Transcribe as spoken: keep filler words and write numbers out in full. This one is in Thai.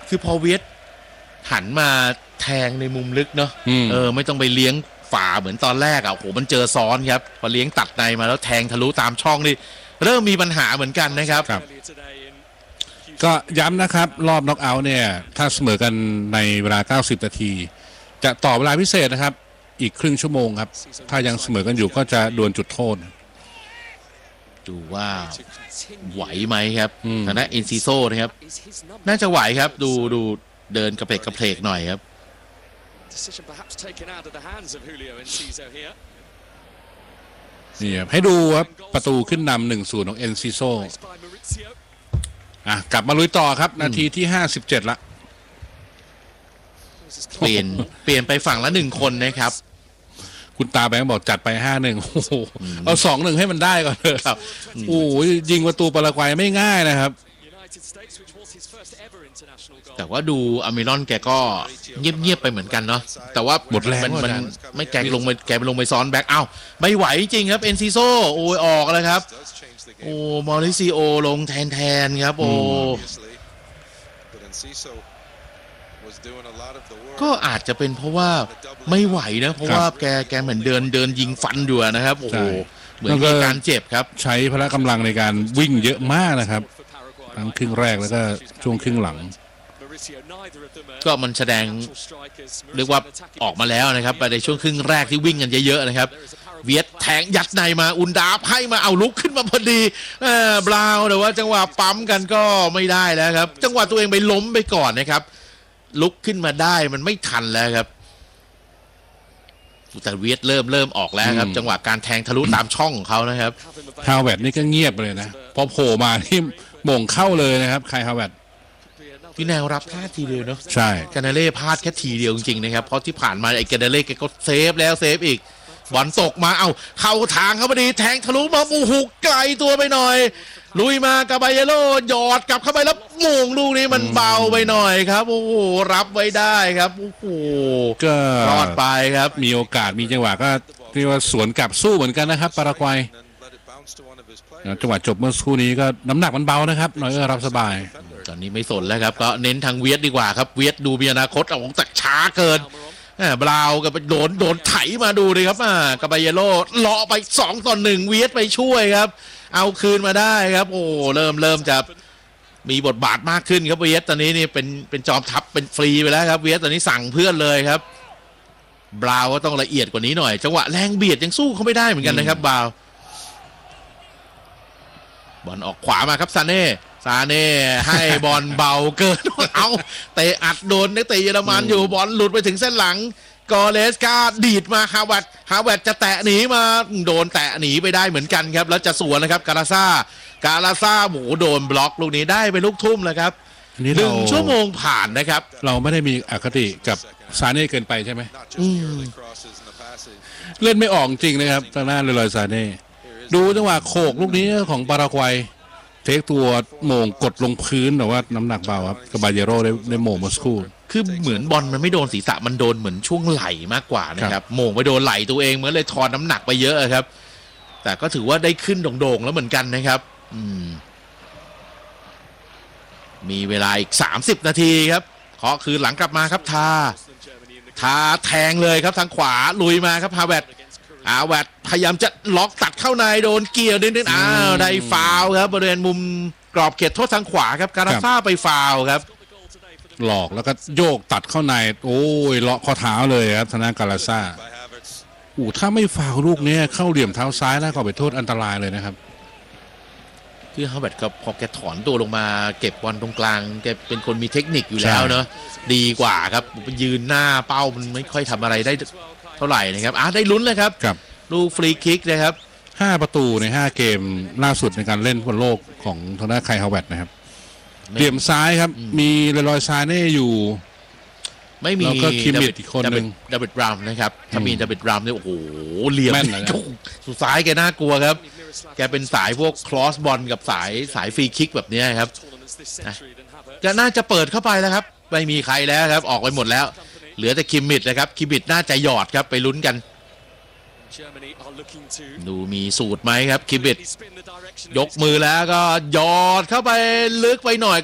คือพอเวียดหันมาแทงในมุมลึกเนาะเออไม่ต้องไปเลี้ยงฝ่าเหมือนตอนแรกอ่ะโอ้โหมันเจอซ้อนครับพอเลี้ยงตัดในมาแล้วแทงทะลุตามช่องนี่เริ่มมีปัญหาเหมือนกันนะครับก็ย้ำนะครับรอบน็อกเอาท์เนี่ยถ้าเสมอกันในเวลาเก้าสิบนาทีจะต่อเวลาพิเศษนะครับอีกครึ่งชั่วโมงครับถ้ายังเสมอกันอยู่ก็จะดวลจุดโทษดูว่าไหวไหมครับทางด้านเอ็นซิโซนะครับน่าจะไหวครับดูดูเดินกระเพกกระเพกหน่อยครับนี่ครับให้ดูครับประตูขึ้นนำหนึ่งศูนย์ของเอ็นซิโซอ่ะกลับมาลุยต่อครับนาทีที่ห้าสิบเจ็ดละเปลี่ยนเปลี่ยนไปฝั่งละหนึ่งคนนะครับคุณตาแบงค์บอกจัดไปห้าหนึ่งโอ้โหเอาสองหนึ่งให้มันได้ก่อนเลยครับโอ้ยยิงประตูปารากวัยไม่ง่ายนะครับแต่ว่าดูอเมรอนแกก็เงียบๆไปเหมือนกันเนาะแต่ว่าหมดแรงมันไม่แกลงไปแกไปลงไปซ้อนแบ็คอ้าวไม่ไหวจริงครับเอ็นซิโซโอ้ยออกแล้วครับโอ้มอริซิโอลงแทนแทนครับโอ้ก็อาจจะเป็นเพราะว่าไม่ไหวนะเพราะว่าแกแกเหมือนเดินเดินยิงฟันอยู่นะครับโอ้โหเหมือนมีการเจ็บครับใช้พละกำลังในการวิ่งเยอะมากนะครับทั้งครึ่งแรกแล้วก็ช่วงครึ่งหลังก็มันแสดงเรียกว่าออกมาแล้วนะครับในช่วงครึ่งแรกที่วิ่งกันเยอะๆนะครับเวียดแทงยัดในมาอุนดาบให้มาเอาลุกขึ้นมาพอดีบราวน์แต่ว่าจังหวะปั๊มกันก็ไม่ได้แล้วครับจังหวะตัวเองไปล้มไปก่อนนะครับลุกขึ้นมาได้มันไม่ทันแล้วครับแต่เวียดเริ่มเริ่มออกแล้วครับจังหวะการแทงทะลุตามช่องของเขานะครับฮาวเวิร์ดนี่ก็เงียบเลยนะพอโผล่มาที่โมงเข้าเลยนะครับใครฮาวเวิร์ดพี่แนวรับแค่ทีเดียวเนาะใช่กานาเล่พลาดแค่ทีเดียวจริงๆนะครับเพราะที่ผ่านมาไอ้กานาเล่แกก็เซฟแล้วเซฟอีกบอลตกมาเอาเข้าทางเขาพอดีแทงทะลุมาโอ้โหไกลตัวไปหน่อยลุยมากาบาเยโร่หยอดกลับเข้าไปแล้วโมงลูกนี้มันเบาไปหน่อยครับโอ้โหรับไว้ได้ครับโอ้โหก็รอดไปครับมีโอกาสมีจังหวะก็เรียกว่าสวนกลับสู้เหมือนกันนะครับปารากวัยจังหวะจบเมื่อสักครู่นี้ก็น้ำหนักมันเบานะครับน้อยเออรับสบายตอนนี้ไม่สนแล้วครับก็เน้นทางเวียดดีกว่าครับเวียดดูมีอนาคตเอาของตักช้าเกินบราวกับโดนโดนไถมาดูเลยครับกาบาเยโร่เลาะไปสองต่อหนึ่งเวียดไปช่วยครับเอาคืนมาได้ครับโอ้เริ่มเริ่มจะมีบทบาทมากขึ้นครับเวียดตอนนี้นี่เป็นเป็นจอมทัพเป็นฟรีไปแล้วครับเวียดตอนนี้สั่งเพื่อนเลยครับบราวก็ต้องละเอียดกว่านี้หน่อยจังหวะแรงเบียดยังสู้เขาไม่ได้เหมือนกันนะครับบราวบอลออกขวามาครับซาเน่ซาเน่ให้บอลเบาเกินเอาเตะอัดโดนนักเตะเยอรมันอยู่บอลหลุดไปถึงเส้นหลังกอเลสกาดีดมาฮาวเวิร์ดฮาวเวิร์ดจะแตะหนีมาโดนแตะหนีไปได้เหมือนกันครับแล้วจะสวนนะครับกาลาซ่ากาลาซ่าหมูโดนบล็อกลูกนี้ได้ไปลูกทุ่มเลยครับหนึ่งชั่วโมงผ่านนะครับเราไม่ได้มีอคติกับซาเน่เกินไปใช่ไหมเล่นไม่ออกจริงนะครับทางหน้าลอยๆซาเน่ดูจังหวะโขกลูกนี้ของปารากวัยเทคตัวโมงกดลงพื้นแต่ว่าน้ำหนักเบาครับกาบาเยโร่ได้ได้โมงมาสกูคือเหมือนบอลมันไม่โดนศีรษะมันโดนเหมือนช่วงไหล่มากกว่านะครับโมงไปโดนไหล่ตัวเองเหมือนเลยทอนน้ำหนักไปเยอะครับแต่ก็ถือว่าได้ขึ้นโด่งๆแล้วเหมือนกันนะครับอืมมีเวลาอีกสามสิบนาทีครับเคาะคืนหลังกลับมาครับทาทาแทงเลยครับทางขวาลุยมาครับฮาวเวิร์ดอาแวดพยายามจะล็อกตัดเข้าในโดนเกี่ยวนิดๆอ้าวได้ฟาวครับบริเวณมุมกรอบเขตโทษทางขวาครับการาซ่าไปฟาวครับหลอกแล้วก็โยกตัดเข้าในโอ้ยเลาะข้อเท้าเลยครับทางด้านการาซ่าอู้ถ้าไม่ฟาวลูกนี้เข้าเหลี่ยมเท้าซ้ายแล้วก็ไปโทษอันตรายเลยนะครับคือฮาวเวิร์ดก็พอแกถอนตัวลงมาเก็บบอลตรงกลางแกเป็นคนมีเทคนิคอยู่แล้วเนอะดีกว่าครับยืนหน้าเป้ามันไม่ค่อยทำอะไรได้เท่าไหร่นะครับอ่ะได้ลุ้นเลยครับลูกฟรีคิกนะครับห้าประตูในห้าเกมล่าสุดในการเล่นฟุตบอลโลกของทางด้านไคลฮาวเวิร์ดนะครับเหลี่ยมซ้ายครับมีเลรอยซาเน่อยู่ไม่มีแล้วก็คิมมิดอีกคนนึงดับเบิลบราวน์นะครับถ้ามีดับเบิลบราวน์เนี่ยโอ้โหเหลี่ยมสุดซ้ายแกน่ากลัวครับแกเป็นสายพวกคลอสบอลกับสายสายฟรีคิกแบบนี้ครับก็น่าจะเปิดเข้าไปแล้วครับไม่มีใครแล้วครับออกไปหมดแล้วเหลือแต่คิมมิดนะครับคิมมิดน่าจะหยอดครับไปลุ้นกันดูมีสูตรไหมครับคิมมิดยกมือแล้วก็หยอดเข้าไปลึกไปหน่อย